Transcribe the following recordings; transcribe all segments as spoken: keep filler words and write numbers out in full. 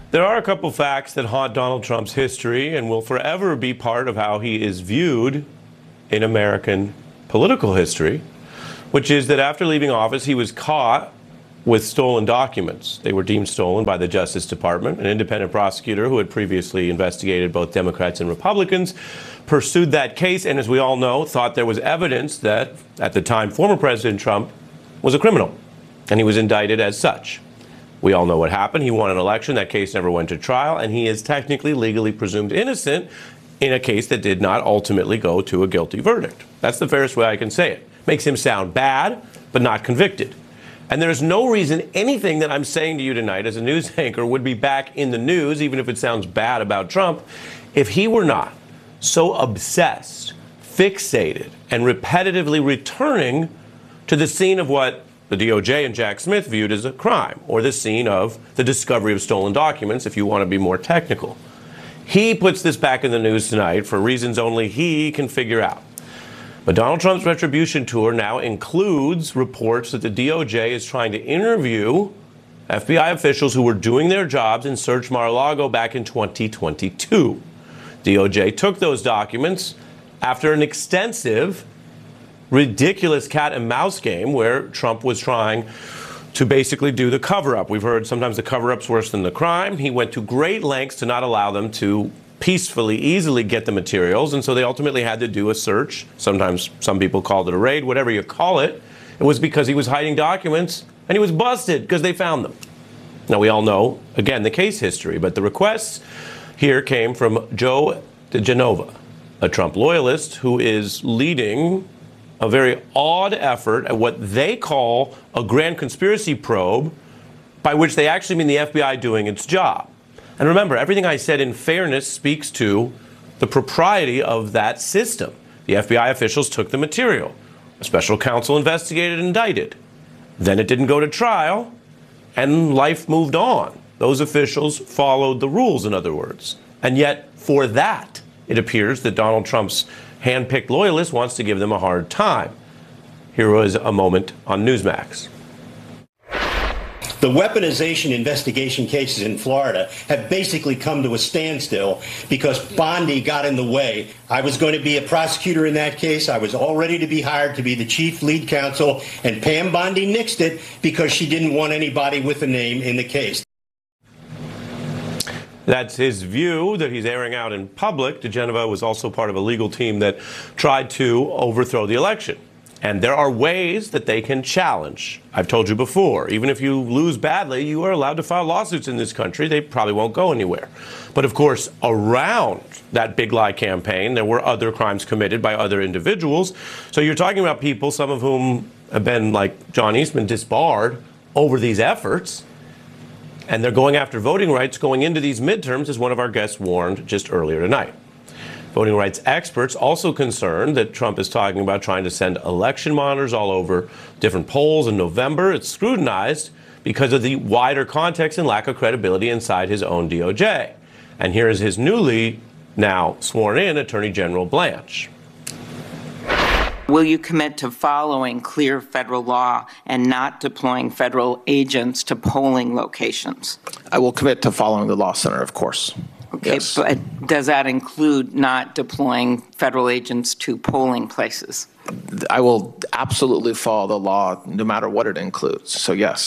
There are a couple facts that haunt Donald Trump's history and will forever be part of how he is viewed in American political history, which is that after leaving office, he was caught with stolen documents. They were deemed stolen by the Justice Department. An independent prosecutor who had previously investigated both Democrats and Republicans pursued that case, and as we all know, thought there was evidence that, at the time, former President Trump was a criminal, and he was indicted as such. We all know what happened. He won an election. That case never went to trial, and he is technically legally presumed innocent in a case that did not ultimately go to a guilty verdict. That's the fairest way I can say it. Makes him sound bad, but not convicted. And there's no reason anything that I'm saying to you tonight as a news anchor would be back in the news, even if it sounds bad about Trump, if he were not so obsessed, fixated, and repetitively returning to the scene of what the D O J and Jack Smith viewed as a crime, or the scene of the discovery of stolen documents, if you want to be more technical. He puts this back in the news tonight for reasons only he can figure out. But Donald Trump's retribution tour now includes reports that the D O J is trying to interview F B I officials who were doing their jobs in Search Mar-a-Lago back in twenty twenty-two. D O J took those documents after an extensive, ridiculous cat and mouse game where Trump was trying to basically do the cover-up. We've heard sometimes the cover-up's worse than the crime. He went to great lengths to not allow them to peacefully, easily get the materials, and so they ultimately had to do a search. Sometimes some people called it a raid, whatever you call it. It was because he was hiding documents, and he was busted because they found them. Now, we all know, again, the case history, but the requests here came from Joe diGenova, a Trump loyalist who is leading a very odd effort at what they call a grand conspiracy probe, by which they actually mean the F B I doing its job. And remember, everything I said in fairness speaks to the propriety of that system. The F B I officials took the material. A special counsel investigated and indicted. Then it didn't go to trial, and life moved on. Those officials followed the rules, in other words. And yet, for that, it appears that Donald Trump's hand-picked loyalist wants to give them a hard time. Here was a moment on Newsmax. The weaponization investigation cases in Florida have basically come to a standstill because Bondi got in the way. I was going to be a prosecutor in that case. I was all ready to be hired to be the chief lead counsel, and Pam Bondi nixed it because she didn't want anybody with a name in the case. That's his view that he's airing out in public. diGenova was also part of a legal team that tried to overthrow the election. And there are ways that they can challenge. I've told you before, even if you lose badly, you are allowed to file lawsuits in this country. They probably won't go anywhere. But of course, around that big lie campaign, there were other crimes committed by other individuals. So you're talking about people, some of whom have been, like John Eastman, disbarred over these efforts. And they're going after voting rights going into these midterms, as one of our guests warned just earlier tonight. Voting rights experts also concerned that Trump is talking about trying to send election monitors all over different polls in November. It's scrutinized because of the wider context and lack of credibility inside his own D O J. And here is his newly now sworn in Attorney General Blanche. Will you commit to following clear federal law and not deploying federal agents to polling locations? I will commit to following the law, Senator, of course. Okay, yes. But does that include not deploying federal agents to polling places? I will absolutely follow the law, no matter what it includes. So, yes.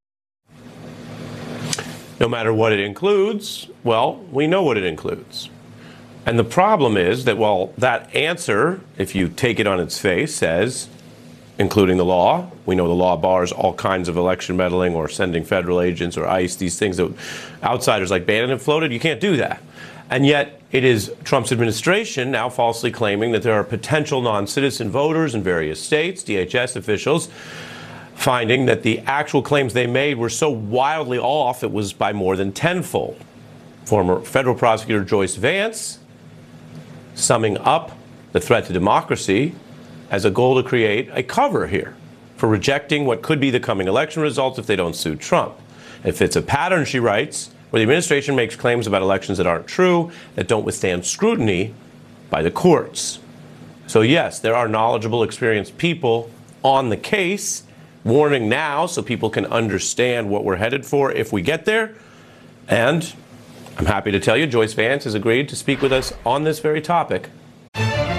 No matter what it includes, well, we know what it includes. And the problem is that while that answer, if you take it on its face, says, including the law, we know the law bars all kinds of election meddling or sending federal agents or ICE, these things that outsiders like Bannon have floated, you can't do that. And yet it is Trump's administration now falsely claiming that there are potential non-citizen voters in various states, D H S officials, finding that the actual claims they made were so wildly off it was by more than tenfold. Former federal prosecutor Joyce Vance summing up the threat to democracy as a goal to create a cover here for rejecting what could be the coming election results if they don't suit Trump. If it's a pattern, she writes, where the administration makes claims about elections that aren't true, that don't withstand scrutiny by the courts. So yes, there are knowledgeable, experienced people on the case, warning now so people can understand what we're headed for if we get there. And I'm happy to tell you Joyce Vance has agreed to speak with us on this very topic